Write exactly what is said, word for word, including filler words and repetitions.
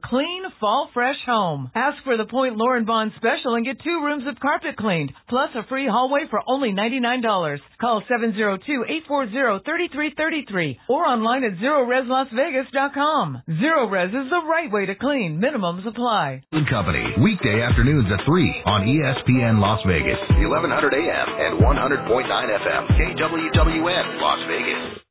clean, fall fresh home. Ask for the Point Lauren Bond special and get two rooms of carpet cleaned, plus a free hallway for only ninety-nine dollars. Call seven zero two, eight four zero, three three three three or online at zero res las vegas dot com. Zero Res is the right way to clean. Minimums apply. Good Company, weekday afternoons at three on E S P N Las Vegas, eleven hundred A M and one hundred point nine F M, K W W N Las Vegas.